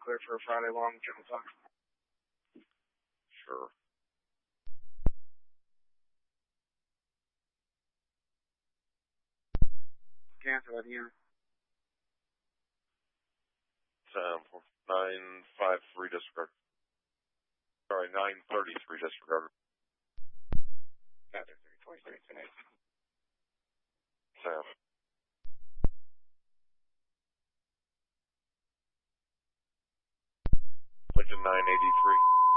clear for a Friday long 10 o'clock. Sure. Cancel it here. 953 disregard. Sorry, 933 disregard. 933, 23, 28. Sam. Lincoln 983.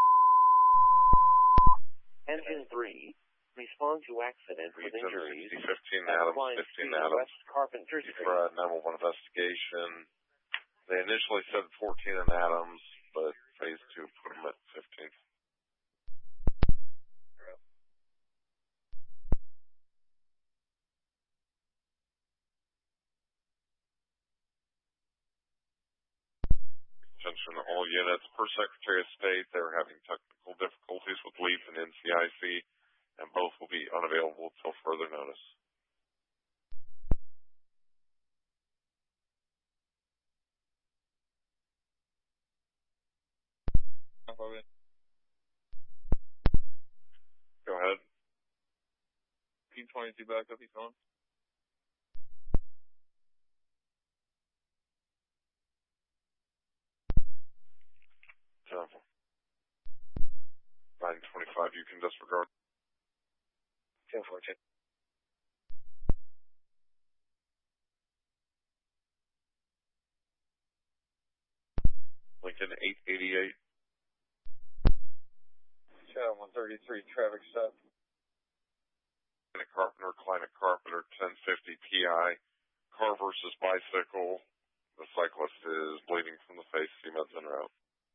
Engine 3, respond to accident with injuries. 15 Adams, 15 Adams. West Carpenter Street. For 911 investigation. They initially said 14 in Adams, but phase 2 put them at 15. Attention all units. Per Secretary of State, they're having technical difficulties with LEAP and NCIC, and both will be unavailable until further notice. Go ahead. P22 back up, he's on. So, 925, you can disregard. 10-4, check. Lincoln 888. Channel 133, traffic stop. Climate Carpenter, 1050 PI. Car versus bicycle. The cyclist is bleeding from the face. CMED's en route.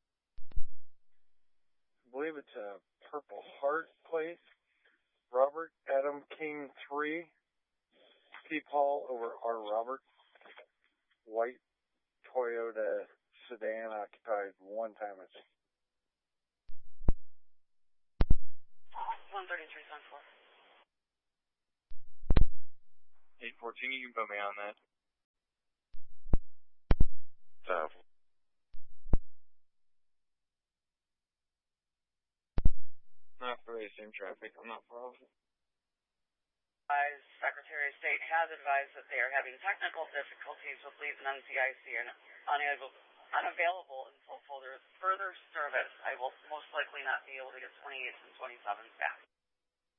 I believe it's a Purple Heart place. Robert Adam King 3. P. Paul over R. Robert. White Toyota sedan occupied one time, I think. 133 on 4. 814, you can put me on that. Not for the same traffic, I'm not far off. Secretary of State has advised that they are having technical difficulties with LEAP and NCIC and unavailable until further service. I will most likely not be able to get 28s and 27s back.